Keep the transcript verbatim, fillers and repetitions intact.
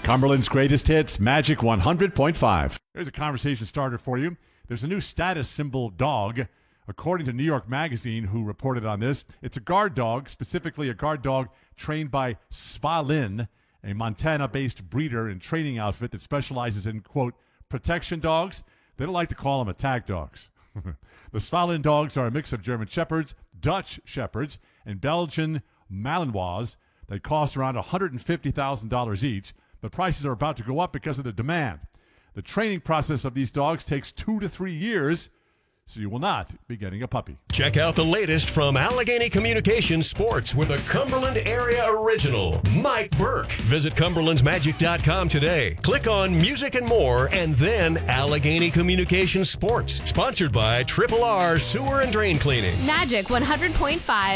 Cumberland's greatest hits, Magic one hundred point five. Here's a conversation starter for you. There's a new status symbol dog. According to New York Magazine, who reported on this, it's a guard dog, specifically a guard dog trained by Svalin, a Montana-based breeder and training outfit that specializes in, quote, protection dogs. They don't like to call them attack dogs. The Svalin dogs are a mix of German Shepherds, Dutch Shepherds, and Belgian Malinois. They cost around one hundred fifty thousand dollars each, but prices are about to go up because of the demand. The training process of these dogs takes two to three years, so you will not be getting a puppy. Check out the latest from Allegheny Communications Sports with a Cumberland area original, Mike Burke. Visit Cumberlands Magic dot com today. Click on Music and More and then Allegheny Communications Sports. Sponsored by Triple R Sewer and Drain Cleaning. Magic one hundred point five.